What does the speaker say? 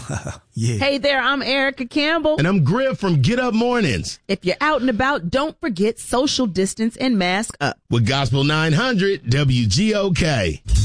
Yeah. Hey there, I'm Erica Campbell. And I'm Griff from Get Up Mornings. If you're out and about, don't forget social distance and mask up. With Gospel 900 WGOK.